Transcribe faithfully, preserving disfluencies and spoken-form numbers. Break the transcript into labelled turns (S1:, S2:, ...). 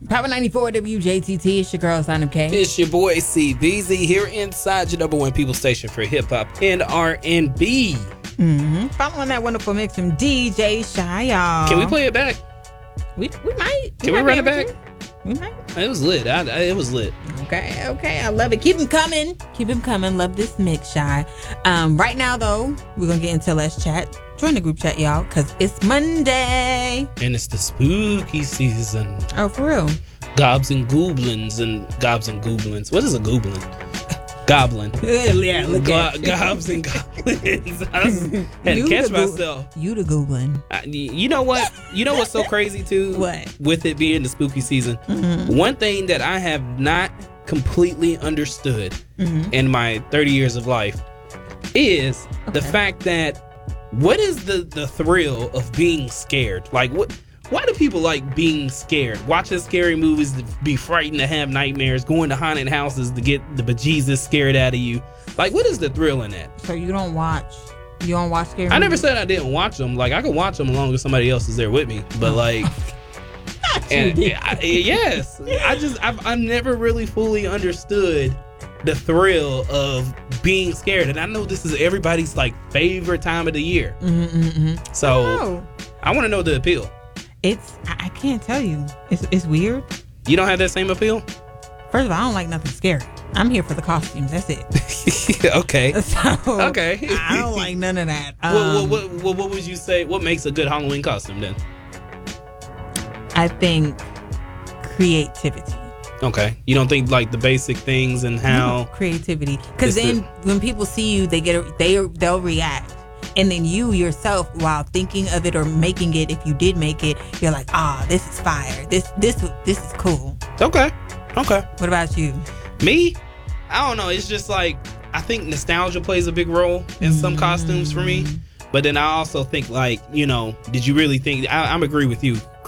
S1: Power ninety-four W J T T. It's your girl, Sign of K.
S2: It's your boy C B Z here inside your number one people station for hip hop and R and B.
S1: Mm-hmm. Following that wonderful mix from D J Shy, y'all.
S2: Can we play it back?
S1: We we might.
S2: Can we, we run it back?
S1: We might.
S2: It was lit. I, I, it was lit.
S1: Okay, okay. I love it. Keep him coming. Keep him coming. Love this mix, Shy. Um, right now, though, we're going to get into Let's Chat. Join the group chat, y'all, because it's Monday.
S2: And it's the spooky season.
S1: Oh, for real?
S2: Gobs and goblins and gobs and goblins. What is a goblin? Goblin.
S1: Yeah, look
S2: Go-
S1: at
S2: Gobs and goblins. I was, had to
S1: You
S2: catch
S1: the go-
S2: myself.
S1: You the googling.
S2: I, you know what? You know what's so crazy too?
S1: What?
S2: With it being the spooky season,
S1: Mm-hmm.
S2: one thing that I have not completely understood
S1: Mm-hmm.
S2: in my thirty years of life is the
S1: Okay.
S2: fact that what is the the thrill of being scared? Like what? Why do people like being scared? Watching scary movies to be frightened, to have nightmares, going to haunted houses to get the bejesus scared out of you. Like, what is the thrill in that?
S1: So you don't watch, you don't watch scary
S2: I never
S1: movies?
S2: said I didn't watch them. Like, I can watch them as long as somebody else is there with me. But like, and, I, yes, I just I've, I've never really fully understood the thrill of being scared. And I know this is everybody's like favorite time of the year.
S1: Mm-hmm, mm-hmm.
S2: So
S1: Oh,
S2: I want to know the appeal.
S1: it's, I, I can't tell you. It's, it's weird.
S2: You don't have that same appeal?
S1: First of all, I don't like nothing scary. I'm here for the costumes. That's it.
S2: Okay.
S1: So,
S2: Okay.
S1: I don't like none of that.
S2: What,
S1: Um,
S2: what, what, what would you say? What makes a good Halloween costume then?
S1: I think creativity.
S2: Okay. You don't think like the basic things and how
S1: creativity, because
S2: It's
S1: then
S2: the-
S1: when people see you, they get a, they they'll react, and then you yourself, while thinking of it or making it, if you did make it, you're like, ah, this is fire. This this this is cool.
S2: Okay. Okay.
S1: What about you?
S2: Me? I don't know. It's just like I think nostalgia plays a big role in some costumes for me. But then I also think like, you know, did you really think I, I'm agree with you.